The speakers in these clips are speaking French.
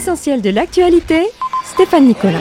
L'essentiel de l'actualité, Stéphane Nicolas.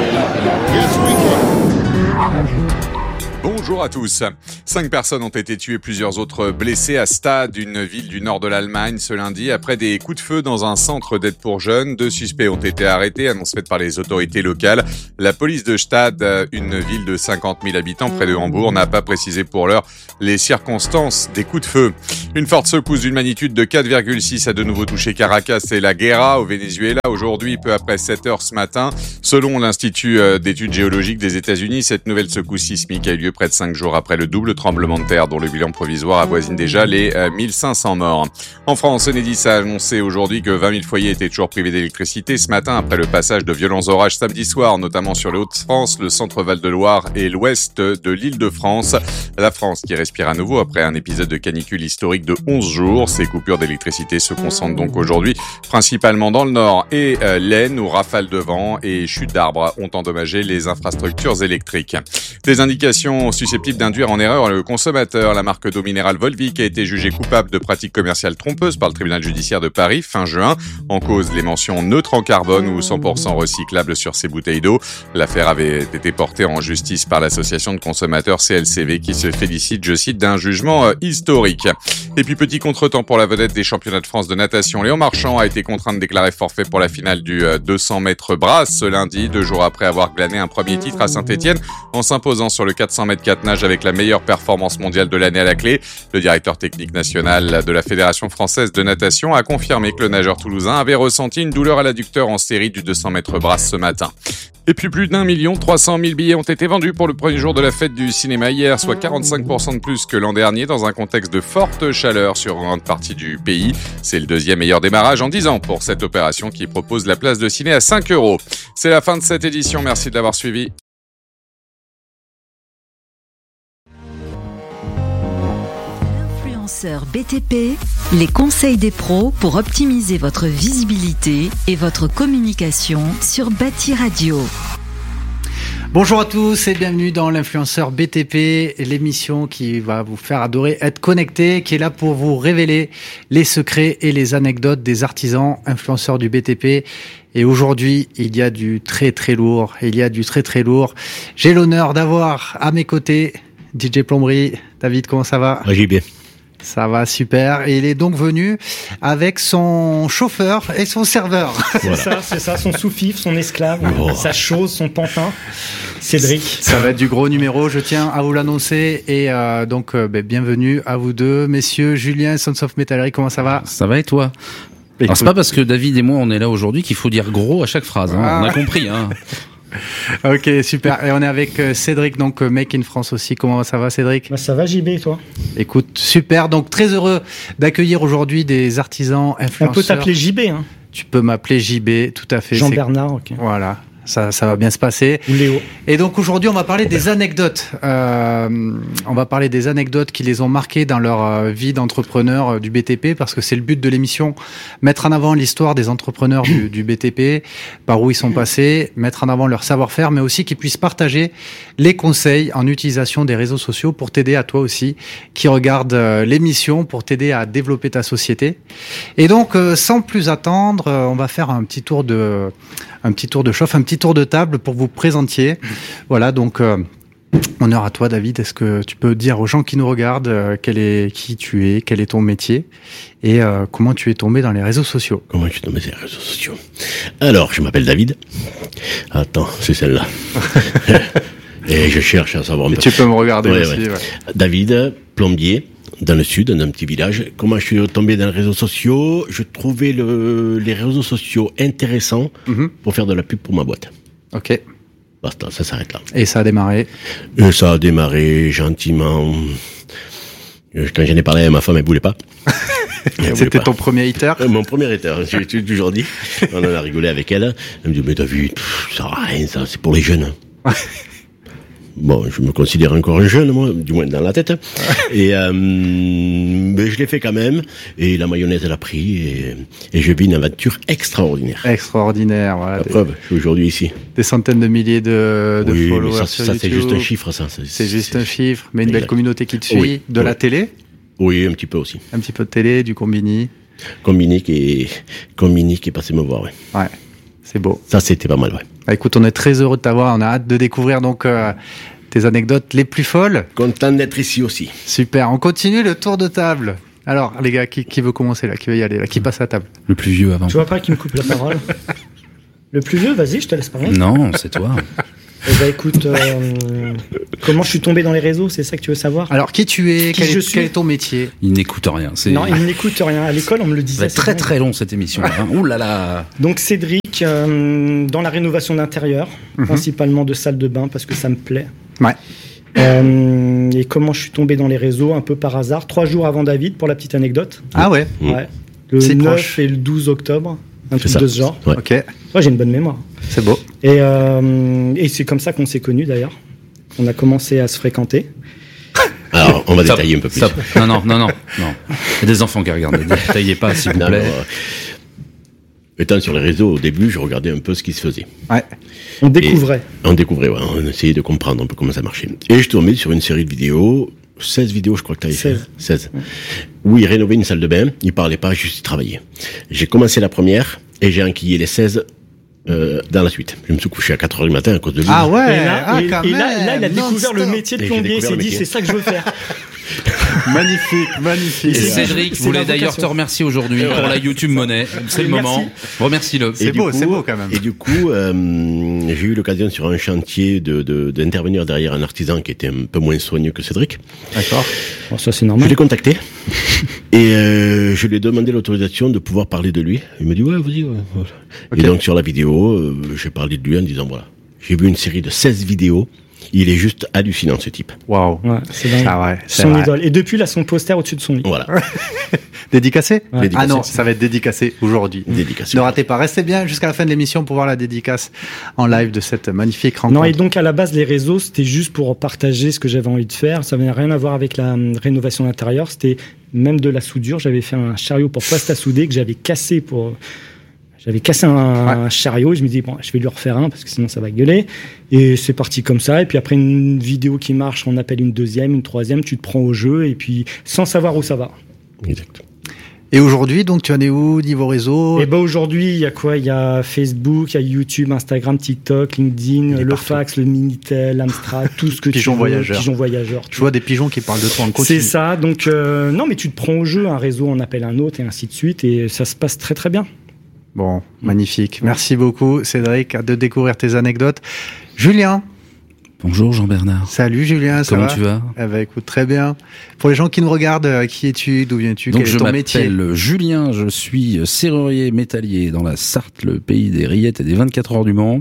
Bonjour à tous. 5 personnes ont été tuées, plusieurs autres blessées à Stade, une ville du nord de l'Allemagne, ce lundi, après des coups de feu dans un centre d'aide pour jeunes. 2 suspects ont été arrêtés, annonce faite par les autorités locales. La police de Stade, une ville de 50 000 habitants près de Hambourg, n'a pas précisé pour l'heure les circonstances des coups de feu. Une forte secousse d'une magnitude de 4,6 a de nouveau touché Caracas et la Guerra au Venezuela aujourd'hui, peu après 7 heures ce matin. Selon l'Institut d'études géologiques des États-Unis, cette nouvelle secousse sismique a eu lieu près de 5 jours après le double tremblement de terre dont le bilan provisoire avoisine déjà les 1500 morts. En France, Enedis a annoncé aujourd'hui que 20 000 foyers étaient toujours privés d'électricité ce matin après le passage de violents orages samedi soir, notamment sur les Hauts-de-France, le centre Val-de-Loire et l'ouest de l'Île-de-France. La France qui respire à nouveau après un épisode de canicule historique de 11 jours. Ces coupures d'électricité se concentrent donc aujourd'hui principalement dans le nord et l'Aisne où rafales de vent et chutes d'arbres ont endommagé les infrastructures électriques. Des indications susceptibles d'induire en erreur le consommateur. La marque d'eau minérale Volvic a été jugée coupable de pratiques commerciales trompeuses par le tribunal judiciaire de Paris fin juin. En cause, les mentions neutres en carbone ou 100% recyclables sur ces bouteilles d'eau. L'affaire avait été portée en justice par l'association de consommateurs CLCV qui se félicite, je cite, d'un jugement historique. Et puis petit contretemps pour la vedette des championnats de France de natation. Léon Marchand a été contraint de déclarer forfait pour la finale du 200 mètres brasse ce lundi, 2 jours après avoir glané un premier titre à Saint-Étienne en s'imposant sur le 400 mètres 4 nage avec la meilleure performance mondiale de l'année à la clé. Le directeur technique national de la Fédération française de natation a confirmé que le nageur toulousain avait ressenti une douleur à l'adducteur en série du 200 mètres brasse ce matin. Et puis plus d'1 300 000 billets ont été vendus pour le premier jour de la fête du cinéma hier, soit 45% de plus que l'an dernier dans un contexte de forte chaleur sur une grande partie du pays. C'est le deuxième meilleur démarrage en 10 ans pour cette opération qui propose la place de ciné à 5 €. C'est la fin de cette édition, merci de l'avoir suivi. Influenceur BTP, les conseils des pros pour optimiser votre visibilité et votre communication sur Bâti Radio. Bonjour à tous et bienvenue dans l'Influenceur BTP, l'émission qui va vous faire adorer être connecté, qui est là pour vous révéler les secrets et les anecdotes des artisans influenceurs du BTP. Et aujourd'hui, il y a du très très lourd. J'ai l'honneur d'avoir à mes côtés DJ Plomberie. David, comment ça va ? J'ai bien. Ça va, super. Et il est donc venu avec son chauffeur et son serveur. Voilà. C'est ça, son sous-fifre, son esclave, sa chose, son pantin, Cédric. Ça va être du gros numéro, je tiens à vous l'annoncer. Et donc, bienvenue à vous deux, messieurs. Julien, Sons of Metallery, comment ça va ? Ça va et toi ? Alors, c'est pas parce que David et moi on est là aujourd'hui qu'il faut dire gros à chaque phrase, hein. On a compris, hein. Ok, super. Et on est avec Cédric, donc Make in France aussi. Comment ça va, Cédric ? Ça va, JB, toi ? Écoute, super. Donc, très heureux d'accueillir aujourd'hui des artisans influenceurs. On peut t'appeler JB, hein ? Tu peux m'appeler JB, tout à fait. Jean-Bernard, ok. Voilà. Ça va bien se passer. Ou Léo. Et donc aujourd'hui, on va parler des anecdotes. On va parler des anecdotes qui les ont marqués dans leur vie d'entrepreneur du BTP, parce que c'est le but de l'émission, mettre en avant l'histoire des entrepreneurs du BTP, par où ils sont passés, mettre en avant leur savoir-faire, mais aussi qu'ils puissent partager les conseils en utilisation des réseaux sociaux pour t'aider à toi aussi, qui regarde l'émission, pour t'aider à développer ta société. Et donc, sans plus attendre, on va faire un petit tour de chauffe, un petit tour de table pour vous présentiez. Voilà, donc honneur à toi, David. Est-ce que tu peux dire aux gens qui nous regardent qui tu es, quel est ton métier et comment tu es tombé dans les réseaux sociaux ? Comment je suis tombé sur les réseaux sociaux ? Alors, je m'appelle David. Attends, c'est celle-là. Et je cherche à savoir un peu. Tu peux me regarder aussi. Ouais. David, plombier, dans le sud, dans un petit village. Comment je suis tombé dans les réseaux sociaux ? Je trouvais les réseaux sociaux intéressants pour faire de la pub pour ma boîte. Ok. Basta, ça s'arrête là. Et ça a démarré ? Ça a démarré gentiment. Quand j'en ai parlé à ma femme, elle voulait pas. C'était ton premier hater ? Mon premier hater, j'ai toujours dit. On en a rigolé avec elle. Elle me dit, mais David, ça sert à rien, ça, c'est pour les jeunes. Bon, je me considère encore un jeune, moi, du moins dans la tête. Et mais je l'ai fait quand même. Et la mayonnaise, elle a pris. Et je vis une aventure extraordinaire. Extraordinaire, voilà. La preuve, je suis aujourd'hui ici. Des centaines de milliers de followers mais sur ça YouTube. c'est juste un chiffre, ça. C'est juste un chiffre, mais une belle communauté qui te suit. Oui. De la télé ? Oui, un petit peu aussi. Un petit peu de télé, du Combini. Combini qui est passé me voir, oui. Ouais. C'est beau. Ça, c'était pas mal, ouais. Bah, écoute, on est très heureux de t'avoir. On a hâte de découvrir donc tes anecdotes les plus folles. Content d'être ici aussi. Super. On continue le tour de table. Alors, les gars, qui veut commencer là? Qui veut y aller là? Qui passe à la table? Le plus vieux avant. Tu vois pas qui me coupe la parole? Le plus vieux, vas-y, je te laisse parler. Non, c'est toi. Eh ben, écoute, comment je suis tombé dans les réseaux, c'est ça que tu veux savoir? Alors, qui tu es? Qui je suis quel est ton métier? Il n'écoute rien. Non, il n'écoute rien. À l'école, on me le Ça disait. va être très très long cette émission. Hein. Ouh là là. Donc Cédric, dans la rénovation d'intérieur, principalement de salle de bain, parce que ça me plaît. Ouais. Et comment je suis tombé dans les réseaux, un peu par hasard, 3 jours avant David, pour la petite anecdote. Ah ouais. Ouais. Le C'est 9 proche. et le 12 octobre, un C'est truc ça. de ce genre. Ouais. Ok. Ouais, j'ai une bonne mémoire. C'est beau. Et c'est comme ça qu'on s'est connus d'ailleurs. On a commencé à se fréquenter. Alors, on va détailler un peu plus. Stop. Non. Il y a des enfants qui regardent. Ne détaillez pas, s'il vous Non, plaît. étant sur les réseaux, au début, je regardais un peu ce qui se faisait. Ouais. On découvrait. On découvrait, ouais, on essayait de comprendre un peu comment ça marchait. Et je tombais sur une série de vidéos, 16 vidéos je crois que tu avais fait. 16. Où il rénovait une salle de bain, il parlait pas, juste il travaillait. J'ai commencé la première et j'ai enquillé les 16 dans la suite. Je me suis couché à 4h du matin à cause de lui. Ah ouais. Et là, quand il a même, découvert le non-stop. métier de Et j'ai plombier. Il découvert s'est le dit, métier. c'est ça que je veux faire. Magnifique. Et Cédric c'est voulait la d'ailleurs vocation. te remercier aujourd'hui pour la YouTube Monnaie. C'est le Merci. moment. Remercie-le. C'est beau quand même. Et du coup, j'ai eu l'occasion sur un chantier d'intervenir derrière un artisan qui était un peu moins soigneux que Cédric. D'accord. Bon, ça, c'est Je normal. l'ai contacté et je lui ai demandé l'autorisation de pouvoir parler de lui. Il me dit ouais, vas-y. Ouais. Ok. Et donc sur la vidéo, j'ai parlé de lui en disant voilà, j'ai vu une série de 16 vidéos. Il est juste hallucinant ce type. Waouh. Ouais, c'est dingue. Ah ouais. C'est Son vrai. idole. Et depuis, il a son poster au-dessus de son lit. Voilà, Dédicacé? Ouais. Dédicacé. Ah non, ça va être dédicacé aujourd'hui. dédicace. Ne ratez pas, restez bien jusqu'à la fin de l'émission pour voir la dédicace en live de cette magnifique rencontre. Non, et donc à la base, les réseaux, c'était juste pour partager ce que j'avais envie de faire. Ça n'avait rien à voir avec la rénovation d'intérieur. C'était même de la soudure. J'avais fait un chariot pour poste à souder que j'avais cassé un chariot et je me dis bon, je vais lui refaire un parce que sinon ça va gueuler. Et c'est parti comme ça. Et puis après une vidéo qui marche, on appelle une deuxième, une troisième, tu te prends au jeu et puis sans savoir où ça va. Exact. Et aujourd'hui, donc, tu en es où niveau réseau? Et ben aujourd'hui, il y a quoi? Il y a Facebook, il y a YouTube, Instagram, TikTok, LinkedIn, le partout. fax, le Minitel, l'Amstrad, tout ce que Pigeon tu veux. voyageur. Pigeon voyageur. Je vois des pigeons qui parlent de toi en continu. C'est ça. Donc non, mais tu te prends au jeu. Un réseau en appelle un autre et ainsi de suite. Et ça se passe très très bien. Bon, magnifique. Merci beaucoup, Cédric, de découvrir tes anecdotes. Julien. Bonjour Jean-Bernard. Salut Julien, ça Comment va? tu vas? Eh ben, écoute, très bien. Pour les gens qui nous regardent, qui es-tu? D'où viens-tu? Donc Quel je est ton métier? m'appelle Julien, je suis serrurier métallier dans la Sarthe, le pays des rillettes et des 24 heures du Mans.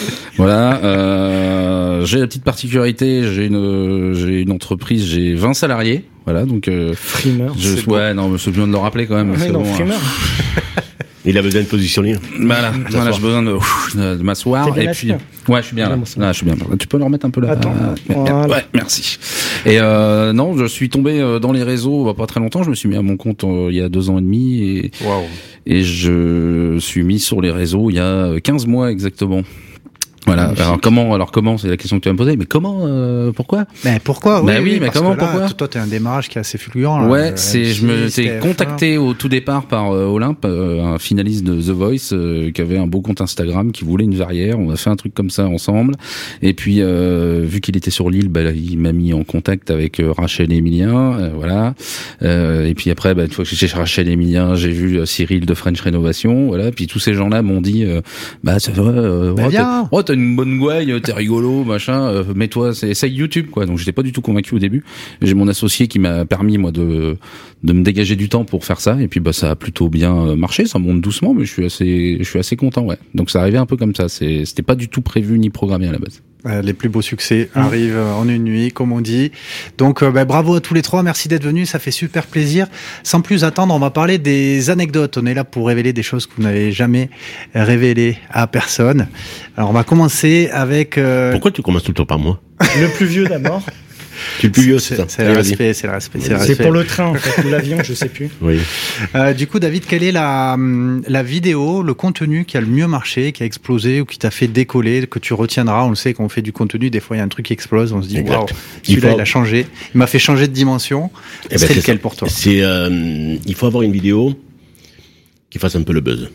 Voilà, j'ai la petite particularité, j'ai une entreprise, j'ai 20 salariés. Voilà, donc Frimeur. ouais, non, mais c'est bien de le rappeler quand même. Ouais, c'est non, bon, hein. frimeur. Il a besoin de positionner. Voilà, j'ai besoin de m'asseoir. T'es bien Et assis, puis, hein? ouais, je suis bien là. Ouais, moi, ça Là, je suis bien. Tu peux le remettre un peu là. Attends, voilà. Ouais, merci. Et non, je suis tombé dans les réseaux pas très longtemps. Je me suis mis à mon compte il y a 2 ans et demi Waouh. et je suis mis sur les réseaux il y a 15 mois exactement. Voilà. Alors comment, c'est la question que tu vas me poser. Mais comment, pourquoi? Mais pourquoi? Bah oui, mais parce comment, que là, pourquoi toi, t'es un démarrage qui est assez fulgurant. Là. Ouais, je me t'ai TF1. contacté au tout départ par Olympe, un finaliste de The Voice, qui avait un beau compte Instagram, qui voulait une verrière. On a fait un truc comme ça ensemble. Et puis, vu qu'il était sur l'île, il m'a mis en contact avec Rachel et Emilien, voilà. Et puis après, une fois que j'étais chez Rachel et Emilien, j'ai vu Cyril de French Rénovation, voilà. Puis tous ces gens-là m'ont dit, c'est vrai, viens. t'as une bonne gouaille, t'es rigolo, machin, mets-toi, essaye YouTube, quoi. Donc j'étais pas du tout convaincu au début. J'ai mon associé qui m'a permis, moi, de me dégager du temps pour faire ça. Et puis, ça a plutôt bien marché. Ça monte doucement, mais je suis assez content, ouais. Donc ça arrivait un peu comme ça. C'était pas du tout prévu ni programmé à la base. Les plus beaux succès arrivent en une nuit, comme on dit. Donc, bravo à tous les trois. Merci d'être venus. Ça fait super plaisir. Sans plus attendre, on va parler des anecdotes. On est là pour révéler des choses que vous n'avez jamais révélées à personne. Alors, on va commencer avec... Pourquoi tu commences tout le temps par moi? Le plus vieux d'abord. Tu es le plus vieux, c'est ça? C'est le Allez, vas-y. respect, c'est le respect. C'est le C'est respect. pour le train, en fait, ou l'avion, je sais plus. Oui. Du coup, David, quelle est la vidéo, le contenu qui a le mieux marché, qui a explosé ou qui t'a fait décoller, que tu retiendras? On le sait, quand on fait du contenu, des fois, il y a un truc qui explose. On se dit, Exact. waouh, celui-là, il a changé. Il m'a fait changer de dimension. Eh ben, C'est c'est lequel ça. pour toi? Il faut avoir une vidéo qui fasse un peu le buzz.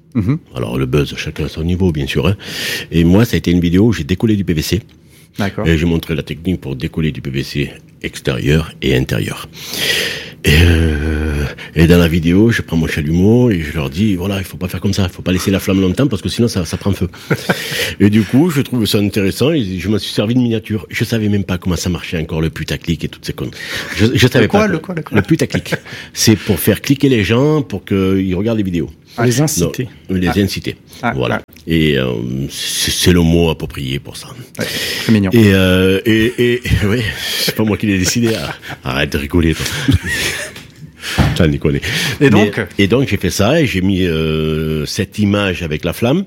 Alors le buzz, chacun à son niveau, bien sûr. Hein. Et moi, ça a été une vidéo où j'ai décollé du PVC. D'accord. Et j'ai montré la technique pour décoller du PVC extérieur et intérieur. Et dans la vidéo, je prends mon chalumeau et je leur dis, voilà, il faut pas faire comme ça, il faut pas laisser la flamme longtemps parce que sinon ça prend feu. Et du coup, je trouve ça intéressant et je m'en suis servi de miniature. Je savais même pas comment ça marchait encore, le putaclic et toutes ces connes. Je savais pas. Le putaclic. C'est pour faire cliquer les gens pour qu'ils regardent les vidéos. Les inciter. Les inciter. Voilà. Et c'est le mot approprié pour ça. Ouais, très mignon. Et oui, c'est pas moi qui l'ai décidé. Arrête de rigoler, toi. Ça, n'y connaît. Et donc j'ai fait ça et j'ai mis cette image avec la flamme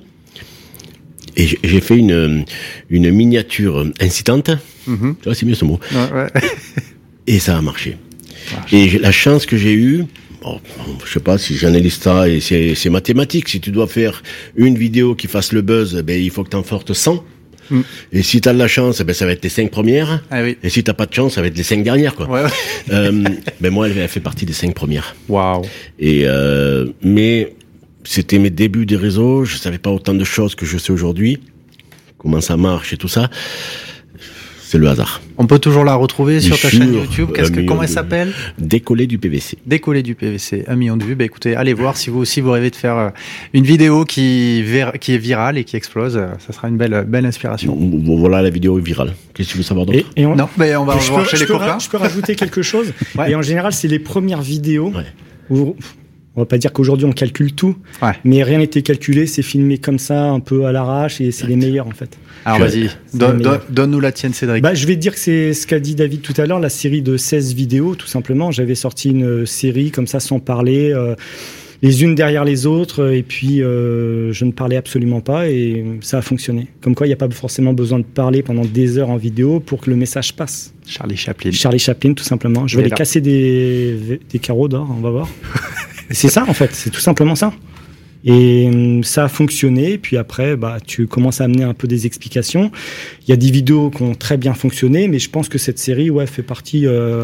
et j'ai fait une miniature incitante. Tu vois, c'est mieux ce mot. Ouais. Et ça a marché. Et la chance que j'ai eue, bon, je sais pas si j'analyse ça et c'est mathématique. Si tu dois faire une vidéo qui fasse le buzz, ben il faut que t'en sortes 100. Et si t'as de la chance, ben ça va être les 5 premières. Ah oui. Et si t'as pas de chance, ça va être les 5 dernières, quoi. Ouais. Ben moi, elle fait partie des 5 premières. Waouh. Et mais c'était mes débuts des réseaux. Je savais pas autant de choses que je sais aujourd'hui. Comment ça marche et tout ça. C'est le hasard. On peut toujours la retrouver sur ta chaîne YouTube. Comment elle s'appelle ? Décoller du PVC. Décoller du PVC. 1 million de vues. Bah écoutez, allez voir si vous aussi vous rêvez de faire une vidéo qui est virale et qui explose. Ça sera une belle inspiration. Voilà, la vidéo est virale. Qu'est-ce que tu veux savoir d'autre ? Non, mais on va voir chez les copains. Je peux rajouter quelque chose. Ouais. Et en général, c'est les premières vidéos où on va pas dire qu'aujourd'hui on calcule tout, mais rien n'était calculé, c'est filmé comme ça, un peu à l'arrache, et c'est les meilleurs en fait. Alors vas-y, donne-nous la tienne, Cédric. Je vais te dire que c'est ce qu'a dit David tout à l'heure, la série de 16 vidéos, tout simplement. J'avais sorti une série comme ça, sans parler, les unes derrière les autres, et puis je ne parlais absolument pas, et ça a fonctionné. Comme quoi, il n'y a pas forcément besoin de parler pendant des heures en vidéo pour que le message passe. Charlie Chaplin, tout simplement. Je vais aller casser des carreaux d'or, on va voir. C'est ça, en fait, c'est tout simplement ça. Et ça a fonctionné, puis après, tu commences à amener un peu des explications. Il y a des vidéos qui ont très bien fonctionné, mais je pense que cette série, fait partie...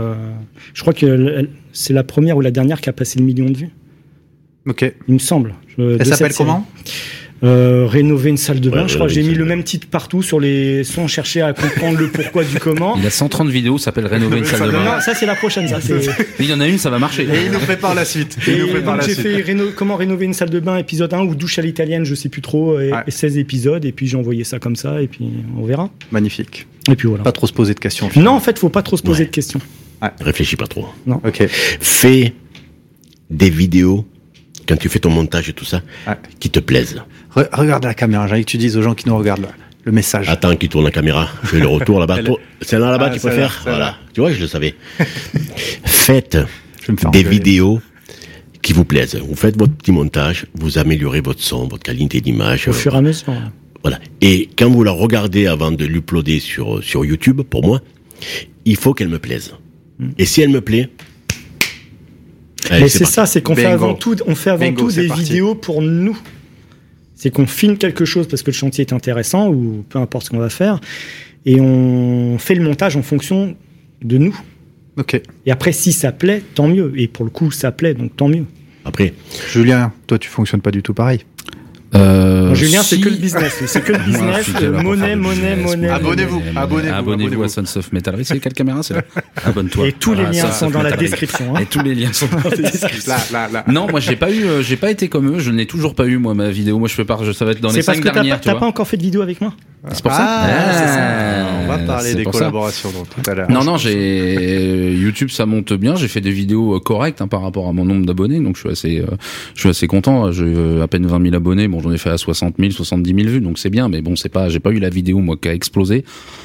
je crois que c'est la première ou la dernière qui a passé le 1 million de vues. Ok. Il me semble. Elle s'appelle comment ? Rénover une salle de bain. Je crois que j'ai mis le même titre partout sur les sons, chercher à comprendre le pourquoi du comment. Il a 130 vidéos, ça s'appelle Rénover une salle de bain. Non, ça c'est la prochaine. Ça, il y en a une, ça va marcher. Et il nous prépare la suite. J'ai fait comment rénover une salle de bain, épisode 1, ou douche à l'italienne, je sais plus trop, et 16 épisodes, et puis j'ai envoyé ça comme ça, et puis on verra. Magnifique. Et puis voilà. Pas trop se poser de questions. Non, en fait, faut pas trop se poser de questions. Réfléchis pas trop. Non. Ok. Fais des vidéos quand tu fais ton montage et tout ça, qui te plaisent. Regarde la caméra, j'ai envie que tu dises aux gens qui nous regardent le message. Attends qu'il tourne la caméra, je fais le retour là-bas. C'est là-bas qu'il faut faire. Voilà. Tu vois, je le savais. Faites des vidéos qui vous plaisent. Vous faites votre petit montage, vous améliorez votre son, votre qualité d'image. Au fur et à mesure. Voilà. Et quand vous la regardez avant de l'uploader sur YouTube, pour moi, il faut qu'elle me plaise. Et si elle me plaît, mais c'est ça, c'est qu'on fait avant tout des vidéos pour nous. C'est qu'on filme quelque chose parce que le chantier est intéressant ou peu importe ce qu'on va faire, et on fait le montage en fonction de nous. Ok. Et après, si ça plaît, tant mieux. Et pour le coup, ça plaît, donc tant mieux. Après, Julien, toi, tu fonctionnes pas du tout pareil. Julien, c'est que le business. C'est que le business. Monnaie. Abonnez-vous à Sons of Metal. C'est quelle caméra, c'est là ? Abonne-toi. Et tous les liens sont dans la description. Et tous les liens sont dans la description. Là. Non, moi, j'ai pas été comme eux. Je n'ai toujours pas eu, moi, ma vidéo. Moi, ça va être dans les 5 dernières. T'as pas encore fait de vidéo avec moi ? C'est pour ça. C'est ça. On va parler des collaborations tout à l'heure. Non, j'ai YouTube, ça monte bien. J'ai fait des vidéos correctes par rapport à mon nombre d'abonnés, donc je suis assez content. J'ai à peine 20 000 abonnés. Bon, j'en ai fait à 60 000, 70 000 vues, donc c'est bien. Mais bon, j'ai pas eu la vidéo moi qui a explosé.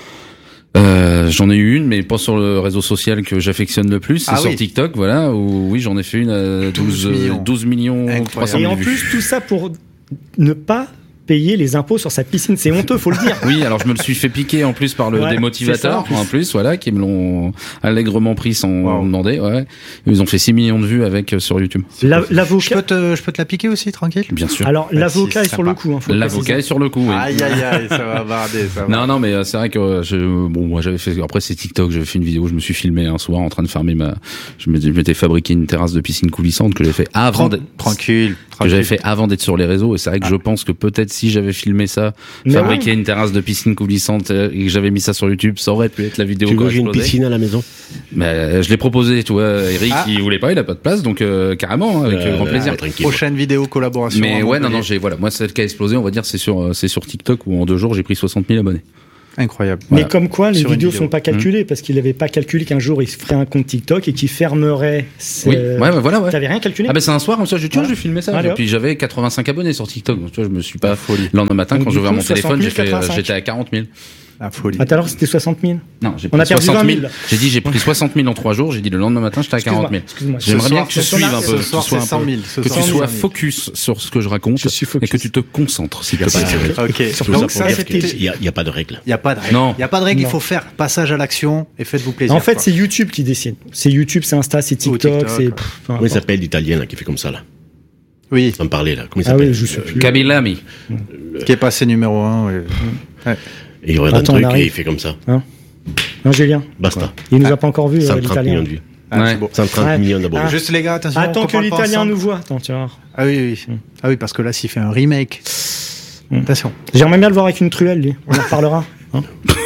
J'en ai eu une, mais pas sur le réseau social que j'affectionne le plus, c'est sur TikTok, voilà. Où oui, j'en ai fait une à 12 millions 300 000 vues. Et en plus, tout ça pour ne pas payer les impôts sur sa piscine. C'est honteux, faut le dire. Oui, alors je me le suis fait piquer en plus par le Ouais, démotivateur, c'est ça, en plus, voilà, qui me l'ont allègrement pris sans demander, ouais. Ils ont fait 6 millions de vues avec sur YouTube. L'avocat. Je peux te la piquer aussi, tranquille? Bien sûr. Alors, l'avocat est sympa. sur le coup. Hein, faut le L'avocat préciser. est sur le coup, oui. Aïe, ça va barder, ça va. Non, non, mais c'est vrai que moi j'avais fait, après c'est TikTok, j'avais fait une vidéo, je me suis filmé un soir en train de farmer je m'étais fabriqué une terrasse de piscine coulissante que j'avais fait avant Tranquille. que j'avais fait avant d'être sur les réseaux, et c'est vrai que je pense que peut-être si j'avais filmé ça, Mais fabriquer une terrasse de piscine coulissante et que j'avais mis ça sur YouTube, ça aurait pu être la vidéo. Tu qui veux aurait j'ai une explosé. piscine à la maison? Mais je l'ai proposé, tu vois, Eric il voulait pas, il a pas de place, donc carrément avec grand plaisir. Tranquille. Prochaine vidéo collaboration. Mais en ouais, non, Montpellier. voilà, moi celle qui a explosé, on va dire, c'est sur TikTok où en 2 jours j'ai pris 60 000 abonnés. Incroyable. Mais Voilà. comme quoi, les Sur une vidéos vidéo. sont pas calculées parce qu'il avait pas calculé qu'un jour il se ferait un compte TikTok et qu'il fermerait. Oui, ouais, voilà, ouais. T'avais rien calculé? Ah ben c'est un soir comme ça, j'ai Ouais. filmé ça. Allez, Et hop. puis j'avais 85 abonnés sur TikTok, donc tu vois, je me suis pas folie. Le lendemain matin, Donc, quand du j'ai ouvert coup, mon téléphone, 60 000, 85. j'étais à 40 000. La folie. Ah, tout à l'heure c'était 60 000. Non, j'ai On pris a perdu 60 20 000. 000. J'ai dit j'ai pris 60 000 en 3 jours, j'ai dit le lendemain matin, j'étais à 40 000. Excuse-moi. J'aimerais bien que tu Ce soir, suives un peu, Ce soir, que tu sois c'est 100 000. que tu 100 000. sois focus sur ce que je raconte Je suis focus. et que tu te concentres, s'il te Y a pas de plaît. règle. Ok. Surtout Donc ça ça, pour dire c'était. qu'il y a pas de règle. Il n'y a pas de règle. Non. Il n'y a pas de règle, il Non. faut faire passage à l'action et faites-vous plaisir. En fait, quoi. c'est YouTube qui décide. C'est YouTube, c'est Insta, c'est Ou TikTok, TikTok, c'est. ouais. peu Comment il importe. s'appelle l'italien là qui fait comme ça là? Oui, Sans parler là. Comment il Ah s'appelle? oui, je sais plus. Kabilami. qui est passé numéro 1. Ouais. Et il regarde un Attends, truc on et arrive. il fait comme ça. Non, Julien. Basta. Il nous a pas encore vu, 130 l'italien. millions de vues. Ah, Ouais. c'est beau. 130 Ouais. millions d'abonnés. Ah. Juste les gars, attention. Attends on que parle pas l'italien ensemble. nous voit. Attends, tu vas voir. Ah oui. Ah oui, parce que là, s'il fait un remake. Attention. J'aimerais bien le voir avec une truelle, lui. On en reparlera. Hein.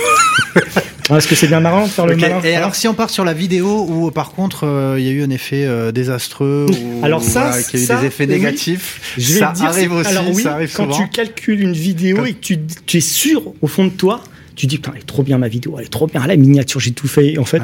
Est-ce que c'est bien marrant de faire le Ok. malin? Et alors, si on part sur la vidéo où, par contre, il y a eu un effet désastreux, ou Alors ça, voilà, qu'il y a eu ça, des effets oui. négatifs, Je vais ça te dire, arrive aussi, alors oui, ça arrive quand souvent. tu calcules une vidéo et que tu es sûr au fond de toi, tu dis putain, elle est trop bien ma vidéo, elle est trop bien la miniature, j'ai tout fait. Et en fait,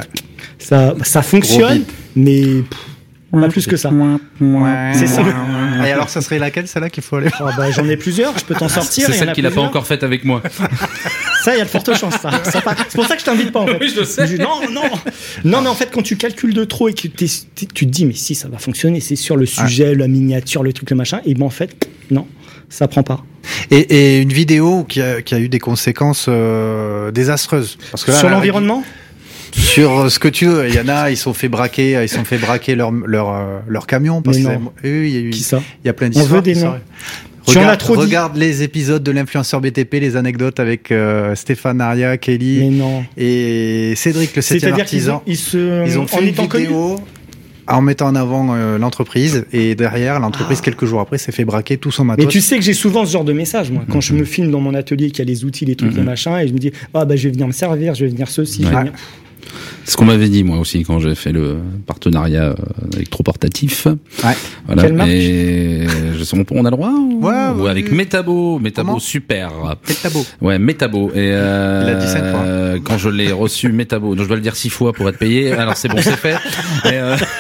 ça fonctionne, bide. mais pas plus que ça. C'est ça. Et alors, ça serait laquelle, celle-là qu'il faut aller voir? Ah bah, j'en ai plusieurs, je peux t'en sortir. C'est il y en celle a qu'il a pas plusieurs. encore faite avec moi. Ça, il y a de fortes chances. Ça. C'est pour ça que je t'invite pas en fait. Oui, je le sais. Non, mais en fait, quand tu calcules de trop et que tu te dis, mais si, ça va fonctionner, c'est sur le sujet, la miniature, le truc, le machin, et ben en fait, non, ça prend pas. Et une vidéo qui a eu des conséquences désastreuses. Parce que là, Sur là, l'environnement, sur ce que tu veux, il y en a, ils sont fait braquer leur camion parce Mais que non. il y a eu, qui ça? il y a plein On d'histoires. veut des qui noms. sont- Tu en as trop dit. Regarde les épisodes de l'influenceur BTP, les anecdotes avec Stéphane Aria, Kelly Mais non. et Cédric le 7e C'est-à-dire qu'ils artisan. ils Ils ont fait une vidéo en mettant en avant l'entreprise et derrière l'entreprise quelques jours après s'est fait braquer tout son matos. Mais tu sais que j'ai souvent ce genre de message, moi. Quand je me filme dans mon atelier, qu'il y a les outils, les trucs, les machins, et je me dis, ah bah je vais venir me servir, je vais venir ceci, je vais Ouais. venir. C'est ce qu'on m'avait dit moi aussi quand j'ai fait le partenariat électroportatif. Ouais. Voilà. Quelle marque Et je sais, on a le droit ou Ouais, ou oui, avec oui. Metabo Comment super. Quel tableau. Ouais, Metabo. Et Il a dit 5 fois. quand je l'ai reçu Metabo, donc je dois le dire 6 fois pour être payé. Alors c'est bon, c'est fait. Et,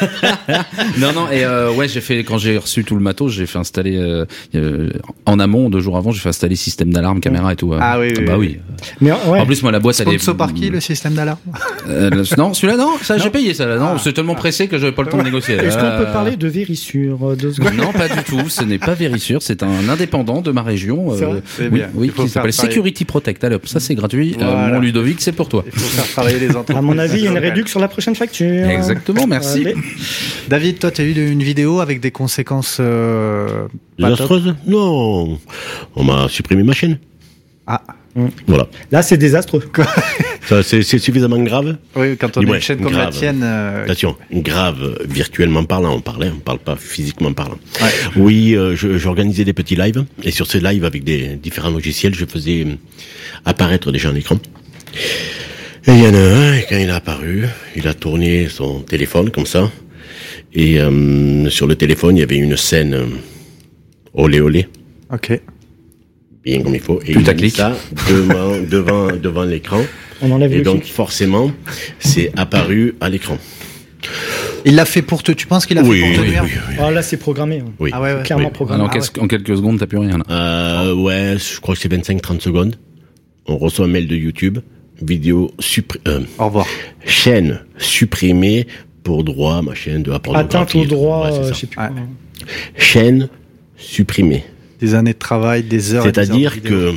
non, et ouais, quand j'ai reçu tout le matos, j'ai fait installer en amont 2 jours avant, j'ai fait installer système d'alarme, caméra et tout. Ah oui, oui, bah oui. oui. Mais ouais. En plus, moi la boîte elle est Sponsor par qui le système d'alarme? non, celui-là non, ça j'ai payé ça là. Non, c'est tellement pressé que j'avais pas le temps de négocier. Est-ce qu'on peut parler de Vérissure 2 secondes? Non, pas du tout. Ce n'est pas Vérissure. C'est un indépendant de ma région. C'est vrai C'est oui, bien. oui, Il faut qui s'appelle faire travailler. Security Protect. Allez, hop, ça c'est gratuit. Voilà. Mon Ludovic, c'est pour toi. Il faut faire travailler les entreprises. À mon avis, il y a une réduction sur la prochaine facture. Exactement, merci. Allez. David, toi, tu as eu une vidéo avec des conséquences pas top. Désastreuse? Non. On m'a supprimé ma chaîne. Ah, Voilà. Là, c'est désastreux. Ça, c'est suffisamment grave. oui, quand on a Dis-moi, une chaîne comme la grave. tienne. Attention, grave virtuellement parlant, on parle pas physiquement parlant. Ouais. Oui, j'organisais des petits lives, et sur ces lives avec des différents logiciels, je faisais apparaître des gens à l'écran. Et il y en a un, et quand il a apparu, il a tourné son téléphone comme ça, et sur le téléphone, il y avait une scène olé olé, Ok. bien comme il faut, et il a mis Putaclic. ça devant l'écran, On enlève et le donc clic. forcément, c'est apparu à l'écran. Il l'a fait pour te. Tu penses qu'il a fait pour te nuire? Ah, là, c'est programmé. hein. Oui. Ah ouais, ouais. Clairement Oui. programmé. Alors, en quelques secondes, t'as plus rien là. Ouais, je crois que c'est 25-30 secondes. On reçoit un mail de YouTube, vidéo Au revoir. chaîne supprimée pour droit, machin, de la pornographie. Atteinte au droit, Ouais, c'est ça. je sais plus. Ouais. quoi. Chaîne supprimée. Des années de travail, des heures. C'est-à-dire et des heures de que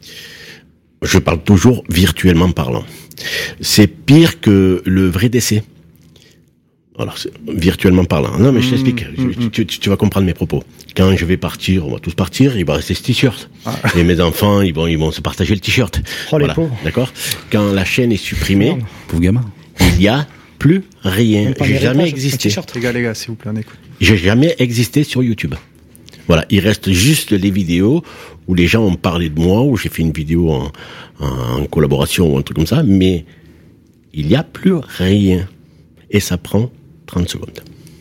je parle toujours virtuellement parlant. C'est pire que le vrai décès. Alors, virtuellement parlant. Non, mais je t'explique. Tu vas comprendre mes propos. Quand je vais partir, on va tous partir, il va rester ce t-shirt. Et mes enfants, ils vont se partager le t-shirt. Oh, les pauvres. D'accord? Quand la chaîne est supprimée, Pauvre gamin. il y a plus rien. Même pas J'ai un jamais héritage, un existé. t-shirt. Les gars, s'il vous plaît, on écoute. J'ai jamais existé sur YouTube. Voilà, il reste juste les vidéos où les gens ont parlé de moi, où j'ai fait une vidéo en collaboration ou un truc comme ça, mais il n'y a plus rien. Et ça prend 30 secondes.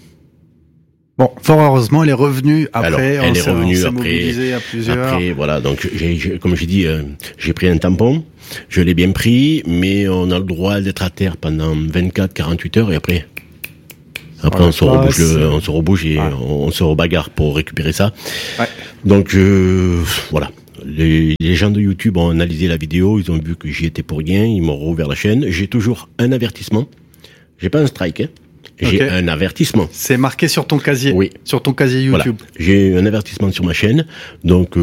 Bon, fort heureusement, elle est revenue après. Alors, elle est revenue on s'est après. mobilisé à plusieurs. Après, voilà, donc comme j'ai dit, j'ai pris un tampon, je l'ai bien pris, mais on a le droit d'être à terre pendant 24-48 heures et après on se rebouge et on se rebagarre pour récupérer ça. Ouais. Donc voilà. Les gens de YouTube ont analysé la vidéo, ils ont vu que j'y étais pour rien, ils m'ont rouvert la chaîne. J'ai toujours un avertissement. J'ai pas un strike, hein. J'ai un avertissement. C'est marqué sur ton casier. Oui. Sur ton casier YouTube. Voilà. J'ai un avertissement sur ma chaîne, donc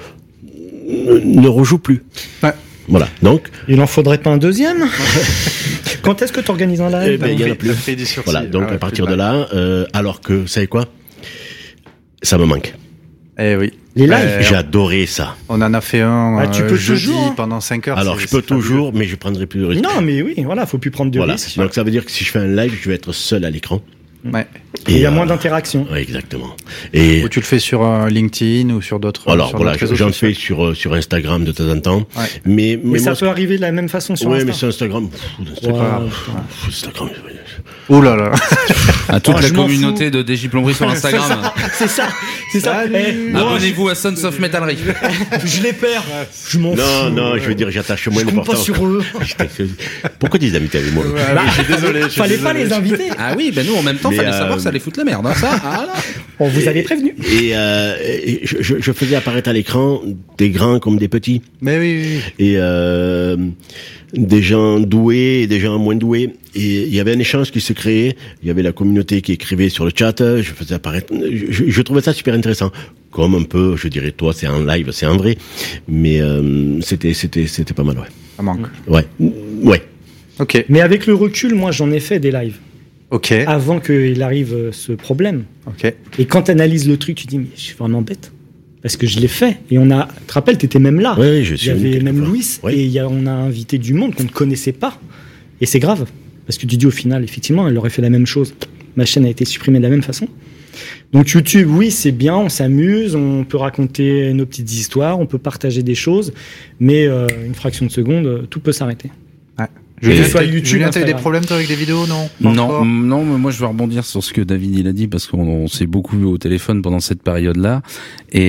ne rejoue plus. Ouais. Voilà. Donc. Il en faudrait pas un deuxième? Quand est-ce que tu organises un live? Eh ben, il y en a plus. Voilà. Donc à partir de là, alors que, vous savez quoi? Ça me manque. Eh oui. Les lives. J'ai adoré ça. On en a fait un tu peux jeudi toujours, hein. pendant 5 heures. Alors je peux toujours, mais je prendrai plus de risques. Non, mais oui, voilà, faut plus prendre de Voilà. risques. Donc ça veut dire que si je fais un live, je vais être seul à l'écran. Ouais. Il y a moins d'interaction. Ouais, exactement. Et Ou tu le fais sur LinkedIn ou sur d'autres. alors sur voilà, d'autres réseaux j'en sociaux. fais sur Instagram de temps en temps. Ouais. Mais Mais ça moi, peut arriver de la même façon sur ouais, Insta. mais sur Instagram, Instagram. Oh là là. À toute Oh, la je m'en communauté de DJ Plomberie sur Instagram. C'est ça. Salut. Abonnez-vous à Sons of Metalry. Je les perds. Je m'en fous. Non, je veux dire, j'attache moins Je compte pas d'importance. sur eux. Pourquoi tu es invité avec moi? Je suis désolé. Fallait pas les inviter. Ah oui, ben nous en même temps, Mais, fallait savoir que ça allait foutre la merde, hein, ça. Ah, là. On vous avait prévenu. Et je faisais apparaître à l'écran des grands comme des petits. Mais oui. Et des gens doués et des gens moins doués. Et il y avait un échange qui se créait. Il y avait la communauté qui écrivait sur le chat. Je faisais apparaître. Je trouvais ça super intéressant. Comme un peu, je dirais, toi, c'est en live, c'est en vrai. Mais c'était pas mal, ouais. Ça manque. Ouais. Ok. Mais avec le recul, moi, j'en ai fait des lives. Ok. Avant qu'il arrive ce problème. Ok. Et quand tu analyses le truc, tu dis, mais je suis vraiment bête. Parce que je l'ai fait. Et on a, tu te rappelles, t'étais même là. Oui, je suis Il y venu avait même quelquefois. Louis. Oui. Et on a invité du monde qu'on ne connaissait pas. Et c'est grave. Parce que tu dis au final, effectivement, elle aurait fait la même chose. Ma chaîne a été supprimée de la même façon. Donc YouTube, oui, c'est bien, on s'amuse, on peut raconter nos petites histoires, on peut partager des choses. Mais une fraction de seconde, tout peut s'arrêter. Ouais. Que ce soit YouTube, Julien, t'as eu des Instagram. problèmes toi avec des vidéos, non? Pas Non, encore non, mais moi je vais rebondir sur ce que David il a dit parce qu'on s'est beaucoup eu au téléphone pendant cette période-là. Et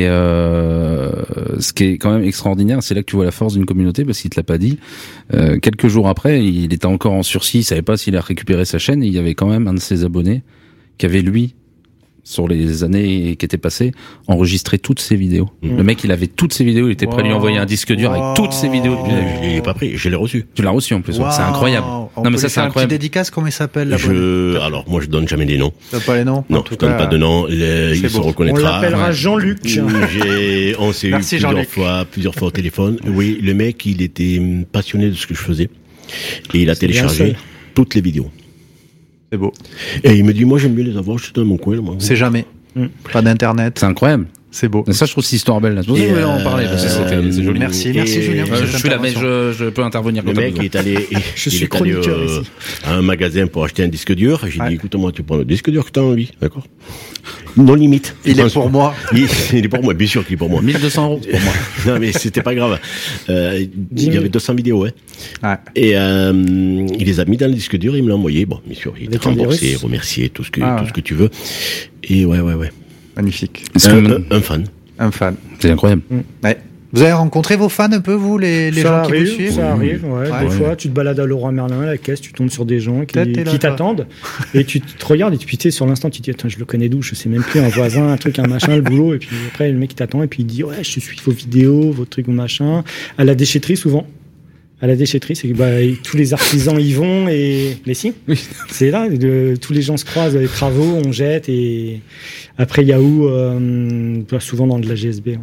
ce qui est quand même extraordinaire, c'est là que tu vois la force d'une communauté parce qu'il te l'a pas dit. Quelques jours après, il était encore en sursis, il savait pas s'il a récupéré sa chaîne. Et il y avait quand même un de ses abonnés qui avait lui, sur les années qui étaient passées, enregistré toutes ses vidéos. Le mec, il avait toutes ses vidéos, il était prêt à lui envoyer un disque dur avec toutes ses vidéos. Je l'ai pas pris, je l'ai reçu. Tu l'as reçu en plus, ouais. Wow. C'est incroyable. On Non mais peut ça lui c'est faire un incroyable. petit dédicace, comment il s'appelle là? Alors, moi, je donne jamais des noms. T'as pas les noms? Non, En tout je donne cas, pas de nom. Il se beau. On reconnaîtra. l'appellera ouais. Jean-Luc. On s'est eu Merci, Jean-Luc. plusieurs fois au téléphone. Oui, le mec, il était passionné de ce que je faisais. Et il a C'est bien téléchargé seul. toutes les vidéos. C'est beau. Et il me dit, moi, j'aime bien les avoir, je suis dans mon coin, moi. C'est jamais. Pas d'internet. C'est incroyable. C'est beau. Mais ça, je trouve cette histoire belle. C'est pour ça que je voulais en parler parce que c'est joli. Merci Et- Julien. pour Je cette suis là, mais intervention. je peux intervenir Le quand mec, il est allé, Je suis il est allé chroniqueur ici. à un magasin pour acheter un disque dur. J'ai Ouais. dit, écoute-moi, tu prends le disque dur que tu as envie, d'accord? Non limite. Il est pour moi. Il est pour moi, bien sûr qu'il est pour moi. 1200 € pour moi. Non, mais c'était pas grave. Il y 000. avait 200 vidéos, ouais. Ouais. Et il les a mis dans le disque dur, il me l'a envoyé. Bon, bien sûr, il Avec t'a un remboursé, virus. remercié, tout ce que Ah, tout ce que tu veux. Et ouais. Magnifique. Un fan. Un fan. C'est incroyable. Ouais. Vous avez rencontré vos fans un peu, vous, les gens qui vous suivent? Ça arrive, ouais. Ouais. Des fois, tu te balades à Leroy Merlin, à la caisse, tu tombes sur des gens Peut-être t'es là, qui toi. t'attendent, et tu te regardes, et puis tu sais, sur l'instant, tu te dis, attends, je le connais d'où, je sais même plus, un voisin, un truc, un machin, le boulot, et puis après, le mec, il t'attend, et puis il dit, ouais, je suis vos vidéos, vos trucs, vos machins. À la déchetterie, souvent. À la déchetterie, c'est que tous les artisans y vont, et mais si, c'est là, tous les gens se croisent, les travaux, on jette, et après Yahoo, souvent dans de la GSB. Ouais.